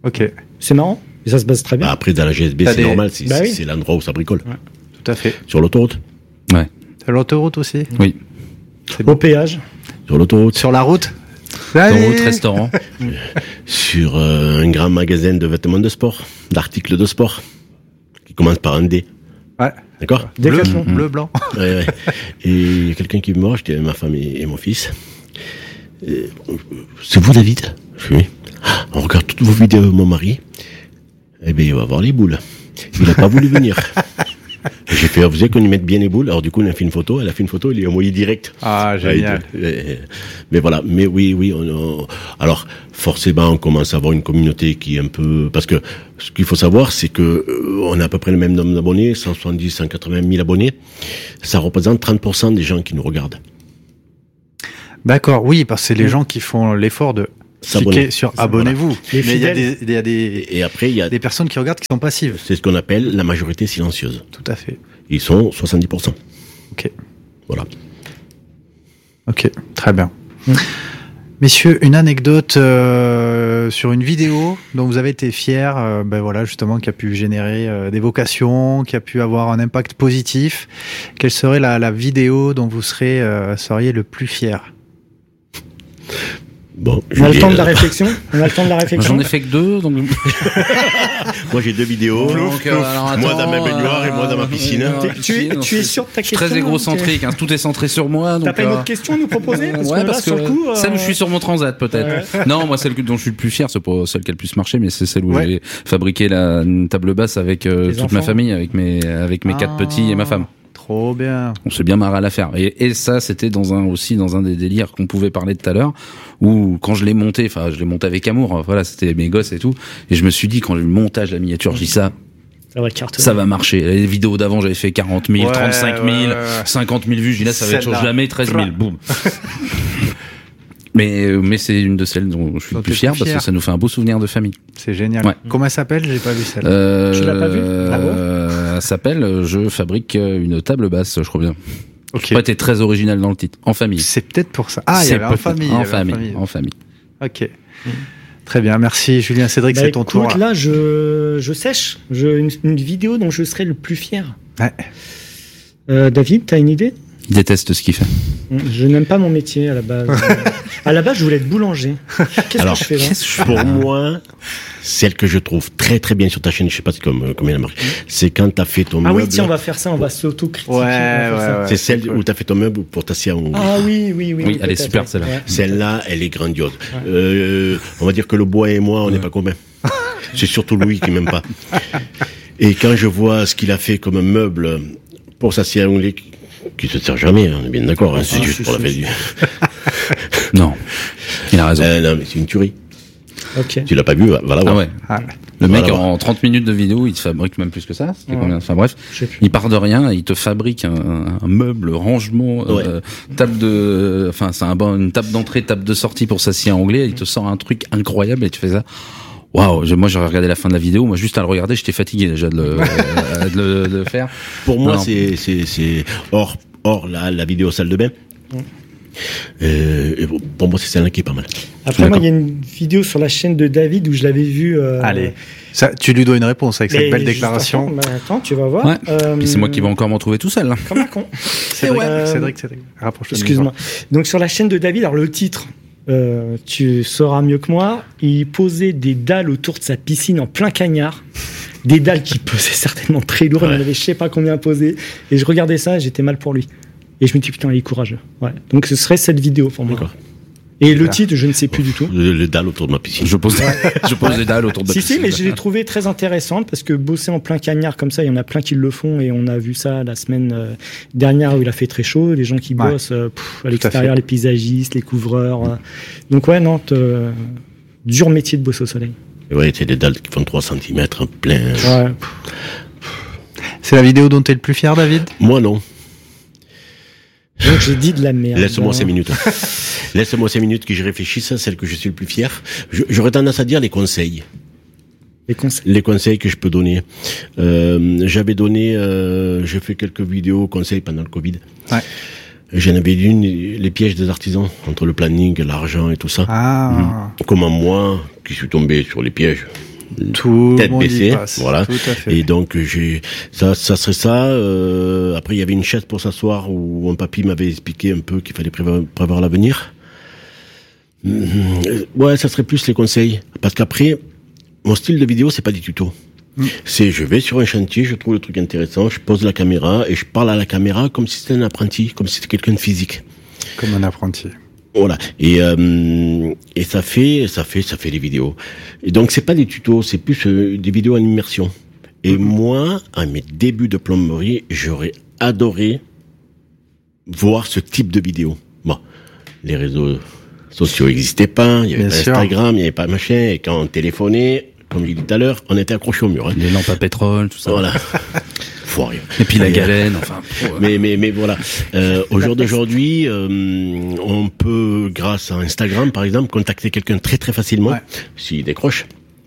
Ok. C'est marrant. Et ça se passe très bien. Bah, après, dans la GSB, T'as c'est des- normal, Bah oui. c'est l'endroit où ça bricole. Ouais. Tout à fait. Sur l'autoroute. Ouais. T'as l'autoroute aussi. Oui. Au péage. Sur l'autoroute. Sur la route. Dans Allez. votre restaurant. Sur un grand magasin de vêtements de sport, d'articles de sport, qui commence par un D. Ouais. D'accord? Bleu, Décathlon. bleu, blanc. Ouais, ouais. Et il y a quelqu'un qui me voit, j'étais avec ma femme et mon fils. C'est vous, David? Je fais oui. Ah, on regarde toutes vos vidéos, mon mari. Eh bien, il va avoir les boules. Il n'a pas voulu venir. Et j'ai fait, vous savez qu'on y mette bien les boules. Alors, du coup, on a fait une photo. Elle a fait une photo, il est envoyé direct. Ah, génial. Mais voilà. Mais oui. Alors, forcément, on commence à avoir une communauté qui est un peu, parce que ce qu'il faut savoir, c'est que on a à peu près le même nombre d'abonnés, 170, 180 000 abonnés. Ça représente 30% des gens qui nous regardent. D'accord, oui, parce que c'est les gens qui font l'effort de S'abonner. cliquer sur abonnez-vous. Les Mais il y a fidèles. Et après, il y a, des personnes qui regardent qui sont passives. c'est ce qu'on appelle la majorité silencieuse. Tout à fait. Ils sont 70%. Ok. Voilà. Ok, très bien. Messieurs, une anecdote sur une vidéo dont vous avez été fiers, ben voilà, justement, qui a pu générer des vocations, qui a pu avoir un impact positif. Quelle serait la vidéo dont vous seriez le plus fier? Bon, On a le temps de la Julien, réflexion. On a le temps de la réflexion. J'en ai fait que 2, donc. moi j'ai 2 vidéos. Donc, alors, Moi attends, dans ma baignoire et moi dans ma piscine. Tu es sûr de ta Je suis question? très égocentrique, hein, tout est centré sur moi. T'as Donc, pas une autre question à nous proposer? Parce que ouais, là, parce sur le coup, celle où je suis sur mon transat, peut-être. Non, moi, celle dont je suis le plus fier, c'est pas celle qui a le plus marché, mais c'est celle où Ouais. j'ai fabriqué une table basse avec toute enfants. ma famille, avec mes 4 petits et ma femme. Trop bien. On s'est bien marré à la faire. Et ça, c'était dans un des délires qu'on pouvait parler tout à l'heure, où quand je l'ai monté avec amour, voilà, c'était mes gosses et tout, et je me suis dit, quand le montage, la miniature, je dis ça ça va cartonner. va marcher. Les vidéos d'avant, j'avais fait 40 000, Ouais, 35 000, ouais. 50 000 vues, je dis là, ça va être Celle-là. jamais 13 000, boum. Mais c'est une de celles dont je suis Dont le plus t'es fier plus parce fier. que ça nous fait un beau souvenir de famille. C'est génial. Ouais. Comment elle s'appelle? J'ai pas vu celle. Tu l'as pas vue? Bravo. Elle s'appelle Je fabrique une table basse, je crois bien. Ok. J'ai pas été très original dans le titre. En famille. C'est peut-être pour ça. Ah, il y C'est avait en peut-être- famille. il y En avait famille. En famille. Ok. Très bien. Merci, Julien. Cédric, Bah, c'est ton tour. écoute, là, je sèche. Une vidéo dont je serais le plus fier. Ouais. David, t'as une idée? Il déteste ce qu'il fait. Je n'aime pas mon métier à la base. À la base, je voulais être boulanger. Qu'est-ce Alors, que je fais là? Pour moi, celle que je trouve très très bien sur ta chaîne, je sais pas combien elle marche, c'est quand t'as fait ton Ah meuble. oui, tiens, on va faire ça, on va s'auto-critiquer. Ouais, on va faire ça. ouais. C'est celle où t'as fait ton meuble pour t'asseoir en Ah oui. Oui, elle est peut-être, super, ouais. celle-là. Ouais. Celle-là, elle est grandiose. On va dire que le bois et moi, on n'est pas communs. C'est surtout Louis qui m'aime pas. Et quand je vois ce qu'il a fait comme un meuble pour s'asseoir en lit, qui se sert jamais, hein, on est bien d'accord, hein, c'est Ah, juste si, pour la si, fête si. du... Non. Il a raison. Non, mais c'est une tuerie. Ok. Tu l'as pas vu, va la Ah voir. ouais. Ah, Le mec, Voilà. en 30 minutes de vidéo, il te fabrique même plus que ça. C'était Ouais. combien? Enfin bref. Je sais plus. Il part de rien et il te fabrique un meuble, rangement, Ouais. une table d'entrée, table de sortie pour s'assier en anglais. Il te sort un truc incroyable et tu fais ça. Waouh! Moi, j'aurais regardé la fin de la vidéo. Moi, juste à le regarder, j'étais fatigué déjà de le faire. Pour moi, Non. c'est hors la vidéo salle de bain. Et pour moi, c'est celle-là qui est pas mal. Après, moi, il y a une vidéo sur la chaîne de David où je l'avais vue. allez. Ça, tu lui dois une réponse avec cette mais belle juste déclaration. avant, bah, attends, tu vas voir. Ouais. Et c'est moi qui vais encore m'en trouver tout seul. Là. Comme un con. Cédric, ouais. Cédric. Rapproche-toi. du Excuse-moi. Donc sur la chaîne de David, alors le titre, tu sauras mieux que moi, il posait des dalles autour de sa piscine en plein cagnard. Des dalles qui pesaient certainement très lourd, il en avait je sais pas combien posé. Et je regardais ça et j'étais mal pour lui. Et je me dis putain, il est courageux. Ouais. Donc ce serait cette vidéo pour moi. D'accord. Et le titre, je ne sais plus du tout. Le dalle autour de ma piscine. Je pose des dalles autour de Si, mais je l'ai trouvé très intéressante parce que bosser en plein cagnard comme ça, il y en a plein qui le font et on a vu ça la semaine dernière où il a fait très chaud. Les gens qui Ouais. bossent à l'extérieur, les paysagistes, les couvreurs. Donc ouais, non, dur métier de bosser au soleil. Et ouais, c'est des dalles qui font 3 cm plein. Ouais. C'est la vidéo dont tu es le plus fier, David? Moi, non. Donc j'ai dit de la merde. Laisse-moi 5 minutes. Laisse-moi 5 minutes que je réfléchisse à celle que je suis le plus fier. J'aurais tendance à dire les conseils. Les conseils. Les conseils que je peux donner. J'avais donné, j'ai fait quelques vidéos conseils pendant le Covid. Ouais. J'en avais une, les pièges des artisans, entre le planning, l'argent et tout ça. Ah. Comment moi, qui suis tombé sur les pièges, Tout tête le monde y baissée, passe. voilà. Tout à fait. Et donc ça serait ça. Après il y avait une chaise pour s'asseoir où un papy m'avait expliqué un peu qu'il fallait prévoir l'avenir. Ouais, ça serait plus les conseils, parce qu'après mon style de vidéo c'est pas des tutos. C'est je vais sur un chantier, je trouve le truc intéressant, je pose la caméra et je parle à la caméra comme si c'était un apprenti, comme si c'était quelqu'un de physique. Comme un apprenti. Voilà. Et ça fait les vidéos. Et donc c'est pas des tutos, c'est plus des vidéos en immersion. Et moi, à mes débuts de plomberie, j'aurais adoré voir ce type de vidéo. Bon, les réseaux sociaux n'existaient pas, il y avait Bien pas sûr. Instagram, il y avait pas machin, et quand on téléphonait, comme je l'ai dit tout à l'heure, on était accrochés au mur. Hein. Les lampes à pétrole, tout ça. Voilà. Foiré. Et puis la galène, enfin. Mais voilà. Au jour d'aujourd'hui, on peut, grâce à Instagram, par exemple, contacter quelqu'un très très facilement, s'il décroche,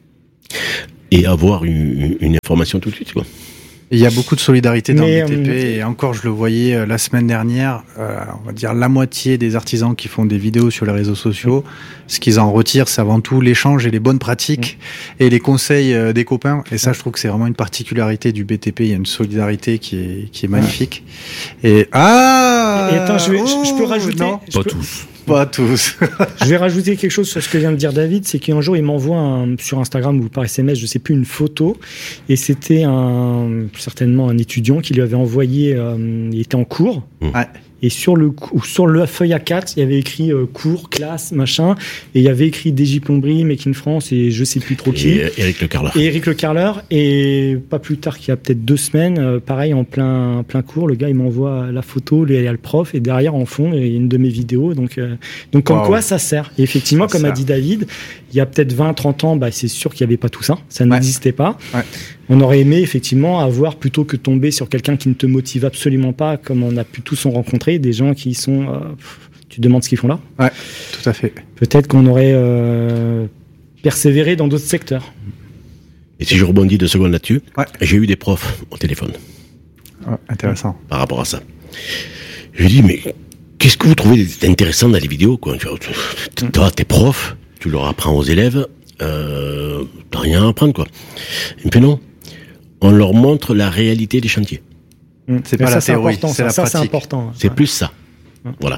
et avoir une information tout de suite, quoi. Il y a beaucoup de solidarité dans le BTP et encore je le voyais la semaine dernière, on va dire la moitié des artisans qui font des vidéos sur les réseaux sociaux, ce qu'ils en retirent c'est avant tout l'échange et les bonnes pratiques et les conseils des copains et ça je trouve que c'est vraiment une particularité du BTP, il y a une solidarité qui est magnifique. Et attends, je peux rajouter non, pas tous. Je vais rajouter quelque chose sur ce que vient de dire David, c'est qu'un jour il m'envoie sur Instagram ou par SMS, je sais plus, une photo, et c'était certainement un étudiant qui lui avait envoyé, il était en cours, et sur la feuille A4, il y avait écrit cours, classe, machin, et il y avait écrit DJ Plomberie, Make in France, et je sais plus trop qui. Et Eric Le Carleur. Et pas plus tard qu'il y a peut-être 2 semaines, pareil, en plein cours, le gars il m'envoie la photo, il y a le prof, et derrière en fond, il y a une de mes vidéos, donc comme quoi ça sert. Et effectivement, comme a dit David, il y a peut-être 20-30 ans, c'est sûr qu'il n'y avait pas tout ça, ça n'existait pas. Ouais. On aurait aimé effectivement avoir, plutôt que tomber sur quelqu'un qui ne te motive absolument pas, comme on a pu tous en rencontrer, des gens qui sont... tu te demandes ce qu'ils font là. Ouais, tout à fait. Peut-être qu'on aurait persévéré dans d'autres secteurs. Et si je rebondis 2 secondes là-dessus, j'ai eu des profs au téléphone. Intéressant. Par rapport à ça. Je lui dis, mais qu'est-ce que vous trouvez intéressant dans les vidéos, quoi? Toi, t'es prof, tu leur apprends aux élèves, t'as rien à apprendre, quoi. Et puis non. On leur montre la réalité des chantiers. C'est pas la théorie, c'est la pratique. C'est important. C'est plus ça. Voilà.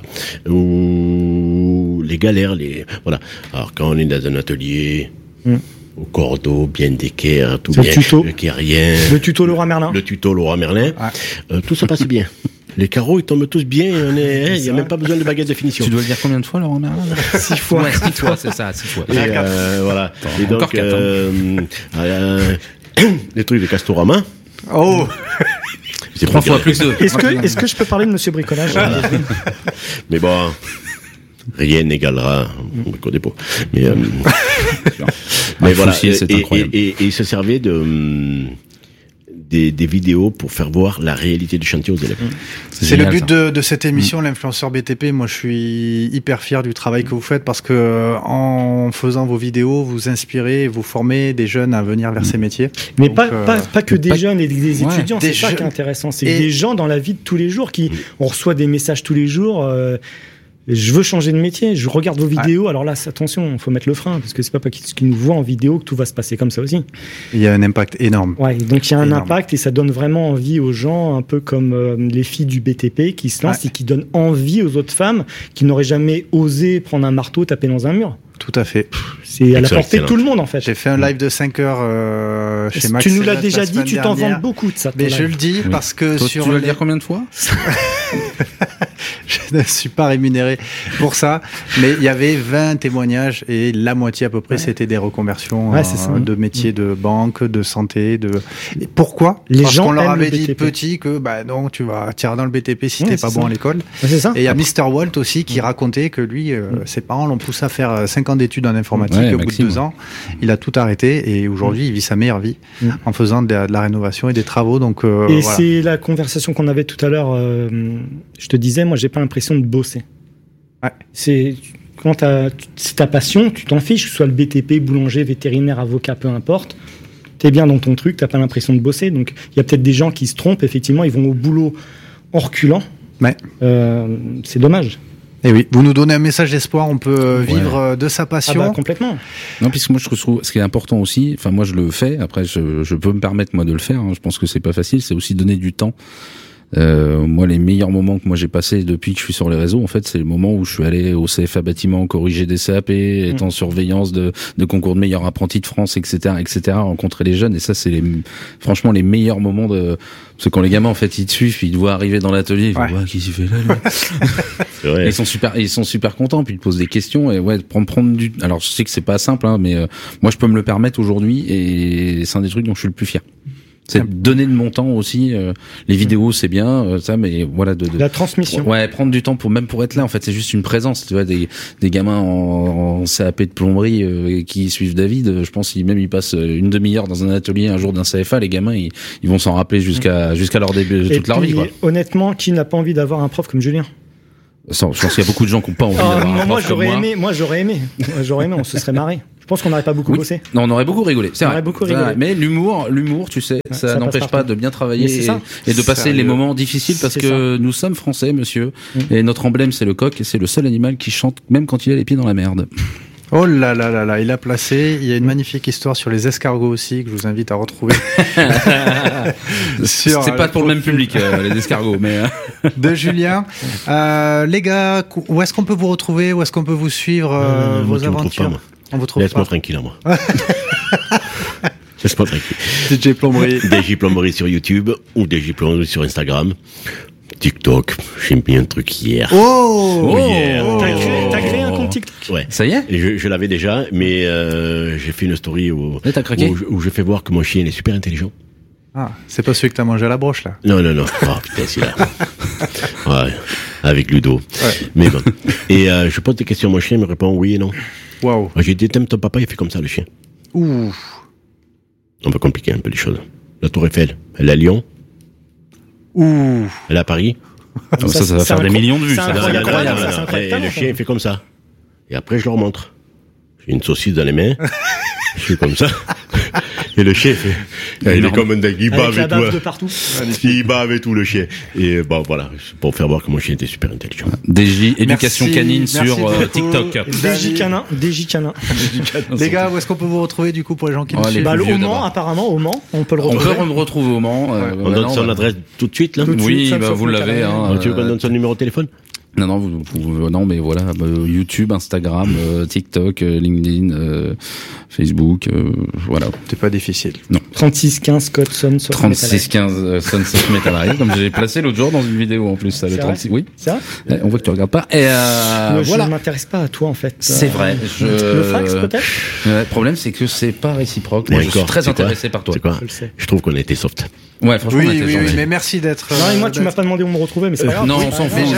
Ou les galères, voilà. Alors quand on est dans un atelier, au cordeau, bien d'équerre, tout bien, le tuto Leroy Merlin. Tout se passe bien. Les carreaux, ils tombent tous bien, il n'y a même pas besoin de baguette de finition. Tu dois le dire combien de fois, Leroy Merlin? 6 fois. Ouais, 6 fois, c'est ça, 6 fois. Et voilà. Et donc, les trucs de Castorama. Oh! C'est 3 fois plus de. Est-ce que je peux parler de Monsieur Bricolage? Mais bon, rien n'égalera au Brico-Dépôt. Mais voilà. C'est incroyable. Et il se servait des vidéos pour faire voir la réalité du chantier aux élèves. C'est le but de cette émission, l'influenceur BTP. Moi, je suis hyper fier du travail que vous faites parce que en faisant vos vidéos, vous inspirez, vous formez des jeunes à venir vers ces métiers. Mais donc, pas que des jeunes et des étudiants, c'est ça qui est intéressant. C'est des gens dans la vie de tous les jours on reçoit des messages tous les jours. Je veux changer de métier, je regarde vos vidéos, alors là, attention, il faut mettre le frein, parce que c'est pas parce qu'ils nous voient en vidéo que tout va se passer comme ça aussi. Il y a un impact énorme. Ouais, donc il y a un impact et ça donne vraiment envie aux gens, un peu comme les filles du BTP qui se lancent et qui donnent envie aux autres femmes qui n'auraient jamais osé prendre un marteau, taper dans un mur. Tout à fait. C'est à la portée de tout le monde, en fait. J'ai fait un live de 5 heures chez Max. Tu nous l'as déjà dit, tu t'en vantes beaucoup de ça. Mais je le dis parce que tu vas le dire combien de fois? Je ne suis pas rémunéré pour ça, mais il y avait 20 témoignages et la moitié à peu près c'était des reconversions de métiers de banque, de santé. Et pourquoi? Parce qu'on leur avait dit petit que non, tu vas tirer dans le BTP si t'es pas bon à l'école. C'est ça. Et il y a Mr. Walt aussi qui racontait que lui, ses parents l'ont poussé à faire 5 ans d'études en informatique et au bout de 2 ans, il a tout arrêté et aujourd'hui il vit sa meilleure vie en faisant de la rénovation et des travaux. Donc, et c'est la conversation qu'on avait tout à l'heure. Je te disais, moi j'ai pas l'impression de bosser. C'est quand c'est ta passion, tu t'en fiches, que ce soit le BTP, boulanger, vétérinaire, avocat, peu importe. T'es bien dans ton truc, t'as pas l'impression de bosser. Donc il y a peut-être des gens qui se trompent. Effectivement, ils vont au boulot en reculant. C'est dommage. Et oui, vous nous donnez un message d'espoir, on peut vivre de sa passion. Complètement. Non, puisque moi je trouve ce qui est important aussi, enfin moi je le fais, après je peux me permettre moi de le faire, hein, je pense que c'est pas facile, c'est aussi donner du temps. Moi, les meilleurs moments que moi j'ai passés depuis que je suis sur les réseaux, en fait, c'est le moment où je suis allé au CFA bâtiment corriger des CAP, être en surveillance de concours de meilleur apprenti de France, etc., rencontrer les jeunes. Et ça, c'est franchement les meilleurs moments parce que quand les gamins en fait ils te suivent, ils te voient arriver dans l'atelier, ils font qu'est-ce qu'il fait là, lui ouais. Ils sont super contents, puis ils te posent des questions et prendre du. Alors je sais que c'est pas simple, hein, mais moi je peux me le permettre aujourd'hui et c'est un des trucs dont je suis le plus fier. C'est donner de mon temps aussi. Les vidéos, c'est bien, ça, mais voilà la transmission. Ouais, prendre du temps pour être là. En fait, c'est juste une présence. Tu vois, des gamins en CAP de plomberie qui suivent David. Je pense qu'ils passent une demi-heure dans un atelier un jour d'un CFA. Les gamins, ils vont s'en rappeler jusqu'à leur début de toute leur vie. Quoi. Honnêtement, qui n'a pas envie d'avoir un prof comme Julien? Je pense qu'il y a beaucoup de gens qui n'ont pas envie d'avoir un prof comme moi. Moi, j'aurais aimé. On se serait marré. Je pense qu'on n'aurait pas beaucoup bossé. Non, on aurait beaucoup rigolé. C'est vrai. Beaucoup rigolé. Mais l'humour, tu sais, ça n'empêche pas de bien travailler et de passer les moments difficiles parce que nous sommes français, monsieur. Et notre emblème, c'est le coq et c'est le seul animal qui chante même quand il a les pieds dans la merde. Oh là là là là, il a placé. Il y a une magnifique histoire sur les escargots aussi que je vous invite à retrouver. C'est pas pour le même public, les escargots, mais de Julien. Les gars, où est-ce qu'on peut vous retrouver? Où est-ce qu'on peut vous suivre vos aventures? On vous trouve Laisse-moi tranquille, moi. Laisse-moi tranquille. DJ Plomberie. DJ Plomberie sur YouTube ou DJ Plomberie sur Instagram. TikTok. J'ai mis un truc hier. Hier. T'as créé un compte TikTok? Ouais. Ça y est? Et je l'avais déjà, mais j'ai fait une story où je fais voir que mon chien est super intelligent. Ah, c'est pas celui que t'as mangé à la broche, là? Non. Oh, putain, c'est là. Ouais. Avec Ludo. Ouais. Mais bon. Et je pose des questions à mon chien, il me répond oui et non. Waouh. J'ai dit, t'aimes ton papa, il fait comme ça, le chien. Ouh. On va compliquer un peu les choses. La Tour Eiffel, elle est à Lyon. Ouh. Elle est à Paris. Ça va faire des millions de vues. Ça, c'est incroyable. Et le chien, il fait comme ça. Et après, je leur montre. J'ai une saucisse dans les mains. Je fais comme ça. Et le chien fait. Il est comme un dingue. Il bave et tout. De partout. Il bave et tout, le chien. Et bon, voilà. Pour faire voir que mon chien était super intelligent. DJ Éducation Canine sur TikTok. DJ Canin. Les gars, où est-ce qu'on peut vous retrouver du coup pour les gens qui nous suivent? Au Mans, apparemment, au Mans. On peut le retrouver. On peut me retrouver au Mans. On donne son adresse tout de suite, là? Oui, vous l'avez. Tu veux qu'on donne son numéro de téléphone? Non, mais voilà, YouTube, Instagram, TikTok, LinkedIn, Facebook, voilà. C'est pas difficile. Non. 3615 code Sun 3615 Sunsoft Metal Rise, comme j'ai placé l'autre jour dans une vidéo en plus, ça, le 36. Oui. C'est vrai? On voit que tu regardes pas. Et voilà. Je m'intéresse pas à toi en fait. C'est vrai. Le fax peut-être? Le problème c'est que c'est pas réciproque. Moi, je suis très intéressé par toi. C'est quoi? Je trouve qu'on a été soft. Ouais, franchement, oui, mais merci d'être. Non, et moi, tu m'as pas demandé où me retrouver, mais c'est pas grave. Non, on s'en fout.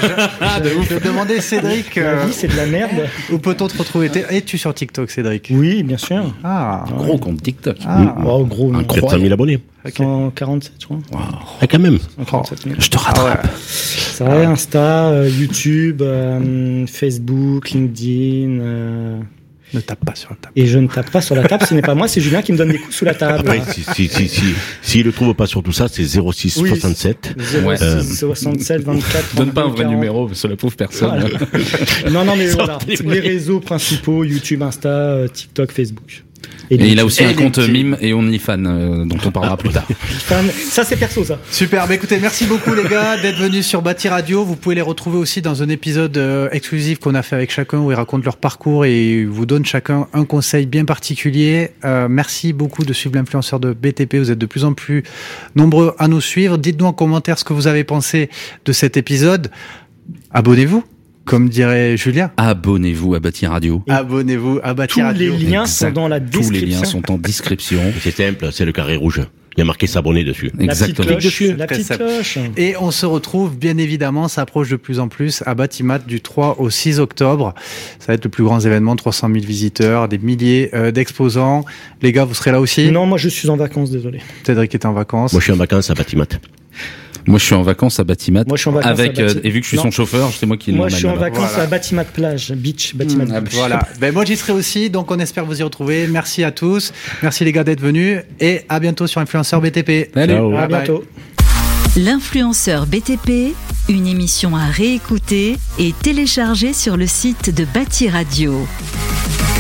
Je vais demander, Cédric. La vie, c'est de la merde. Où peut-on te retrouver? Es-tu sur TikTok, Cédric? Oui, bien sûr. Ah. Gros compte TikTok. Gros. 400 000 abonnés. 147, je crois. Wow. Ah, quand même. 147 000. Je te rattrape. C'est vrai, Insta, YouTube, Facebook, LinkedIn. Ne tape pas sur la table. Et je ne tape pas sur la table, ce n'est pas moi, c'est Julien qui me donne des coups sous la table. Après, s'il le trouve pas sur tout ça, c'est 06 67. 06 67 24. Donne pas un vrai numéro sur la pauvre personne. Non, mais voilà. Les réseaux principaux, YouTube, Insta, TikTok, Facebook. Et il a aussi un compte Mime et OnlyFans dont on parlera plus tard. Ça c'est perso ça. Super, écoutez, merci beaucoup les gars d'être venus sur Bâti Radio. Vous pouvez les retrouver aussi dans un épisode exclusif qu'on a fait avec chacun où ils racontent leur parcours et ils vous donnent chacun un conseil bien particulier. Merci beaucoup de suivre l'influenceur de BTP, vous êtes de plus en plus nombreux à nous suivre. Dites-nous en commentaire ce que vous avez pensé de cet épisode. Abonnez-vous. Comme dirait Julien. Abonnez-vous à Bâti Radio. Abonnez-vous à Bâti Radio. Tous les liens sont dans la description. Tous les liens sont en description. C'est simple, c'est le carré rouge. Il y a marqué s'abonner dessus. Exactement. La petite cloche. Et on se retrouve, bien évidemment, ça approche de plus en plus à Batimat du 3 au 6 octobre. Ça va être le plus grand événement, 300 000 visiteurs, des milliers d'exposants. Les gars, vous serez là aussi? Non, moi je suis en vacances, désolé. Cédric est en vacances. Moi je suis en vacances à Batimat. Moi, je suis en vacances à Batimat. Moi, je suis en vacances avec, et vu que je suis son chauffeur, c'est moi qui l'emmène. Moi, je suis en vacances à Batimat Plage, Beach, Batimat Beach. Voilà. Moi, j'y serai aussi, donc on espère vous y retrouver. Merci à tous. Merci les gars d'être venus et à bientôt sur Influenceur BTP. Salut. À bientôt. L'influenceur BTP, Une émission à réécouter et télécharger sur le site de Bâti Radio.